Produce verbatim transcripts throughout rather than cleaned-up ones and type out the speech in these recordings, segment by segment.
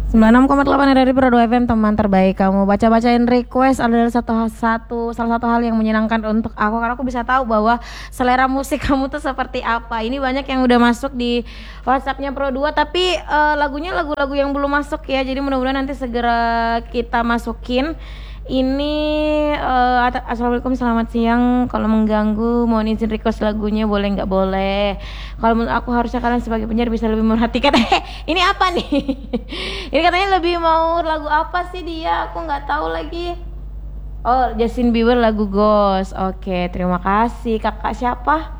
sembilan puluh enam koma delapan R R I Pro dua F M, teman terbaik kamu. Baca-bacain request adalah satu satu salah satu hal yang menyenangkan untuk aku, karena aku bisa tahu bahwa selera musik kamu tuh seperti apa. Ini banyak yang udah masuk di WhatsAppnya Pro dua, tapi uh, lagunya lagu-lagu yang belum masuk ya. Jadi mudah-mudahan nanti segera kita masukin. Ini uh, assalamualaikum, selamat siang. Kalau mengganggu mohon izin request lagunya, boleh nggak? Boleh. Kalau menurut aku harusnya kalian sebagai penyiar bisa lebih memperhatikan. Eh, ini apa nih? Ini katanya lebih mau lagu apa sih dia? Aku nggak tahu lagi. Oh, Justin Bieber lagu Ghost. Oke, terima kasih. Kakak siapa?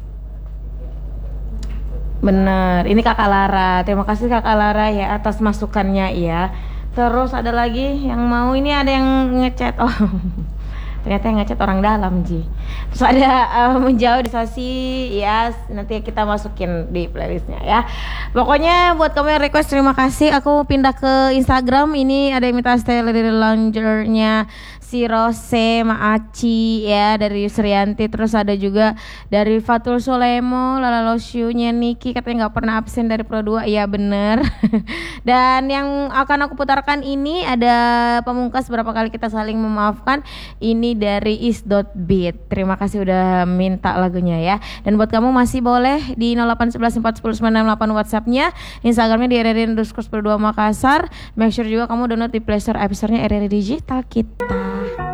Bener, ini Kakak Lara. Terima kasih Kakak Lara ya atas masukannya ya. Terus ada lagi yang mau, ini ada yang ngechat. Oh, ternyata yang ngechat orang dalam Ji. Terus ada uh, menjauh di sasi ya, nanti kita masukin di playlistnya ya. Pokoknya buat kamu yang request terima kasih. Aku pindah ke Instagram, ini ada yang minta style dari loungernya si Rose Maaci ya, dari Yusrianti. Terus ada juga dari Fatul Solemo, Lala Losyu-nya Niki, katanya nggak pernah absen dari Pro dua. Iya bener. Dan yang akan aku putarkan ini ada Pamungkas, berapa kali kita saling memaafkan. Ini dari is.beat. Terima kasih udah minta lagunya ya. Dan buat kamu masih boleh di nol delapan satu satu empat satu nol sembilan enam delapan WhatsAppnya, Instagramnya di R R I underscore Pro dua Makassar. Make sure juga kamu download di Play Store, App Store-nya R R I Digital kita.